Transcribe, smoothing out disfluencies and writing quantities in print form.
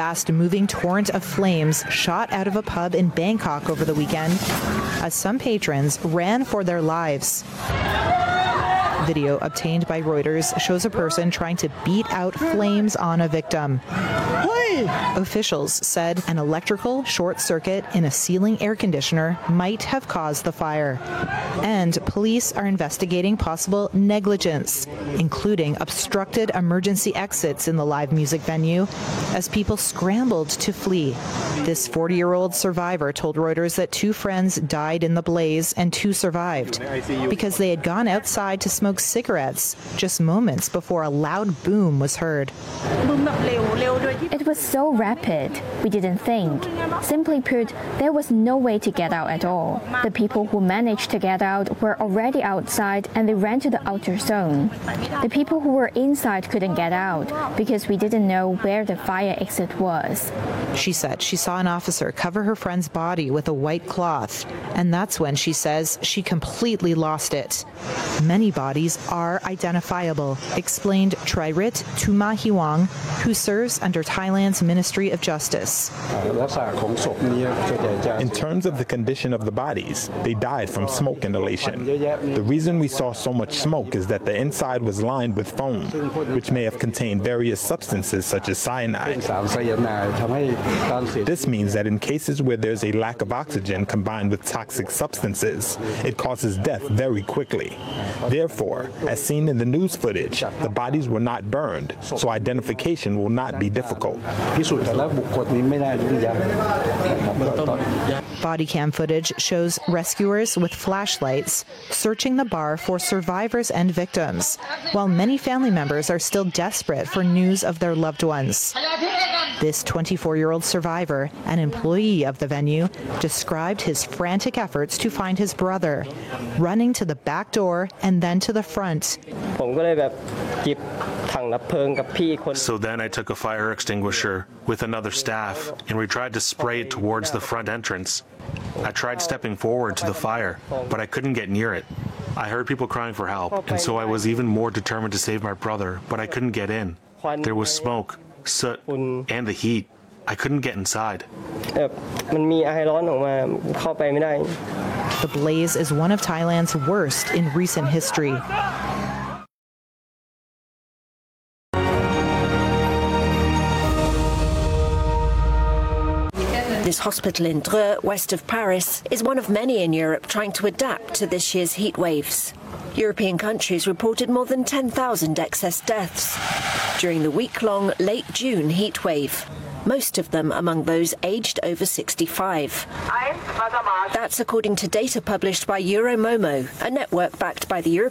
fast-moving torrent of flames shot out of a pub in Bangkok over the weekend as some patrons ran for their lives. Video obtained by Reuters shows a person trying to beat out flames on a victim. Officials said an electrical short circuit in a ceiling air conditioner might have caused the fire. And police are investigating possible negligence, including obstructed emergency exits in the live music venue as people scrambled to flee. This 40-year-old survivor told Reuters that 2 friends died in the blaze and 2 survived because they had gone outside to smoke cigarettes just moments before a loud boom was heard. It was so rapid, we didn't think. Simply put, there was no way to get out at all. The people who managed to get out were already outside and they ran to the outer zone. The people who were inside couldn't get out because we didn't know where the fire exit was. She said she saw an officer cover her friend's body with a white cloth, and that's when she says she completely lost it. Many bodies are identifiable, explained Tririt Tumahiwang, who serves under Thailand's Ministry of Justice. In terms of the condition of the bodies, they died from smoke inhalation. The reason we saw so much smoke is that the inside was lined with foam, which may have contained various substances such as cyanide. This means that in cases where there's a lack of oxygen combined with toxic substances, it causes death very quickly. Therefore, as seen in the news footage, the bodies were not burned, so identification will not be difficult. Body cam footage shows rescuers with flashlights searching the bar for survivors and victims, while many family members are still desperate for news of their loved ones. This 24-year-old survivor, an employee of the venue, described his frantic efforts to find his brother, running to the back door and then to the front. So then I took a fire extinguisher with another staff and we tried to spray it towards the front entrance. I tried stepping forward to the fire, but I couldn't get near it. I heard people crying for help, and so I was even more determined to save my brother, but I couldn't get in. There was smoke, soot, and the heat. I couldn't get inside. The blaze is one of Thailand's worst in recent history. This hospital in Dreux, west of Paris, is one of many in Europe trying to adapt to this year's heat waves. European countries reported more than 10,000 excess deaths during the week-long late June heat wave, most of them among those aged over 65. That's according to data published by Euromomo, a network backed by the European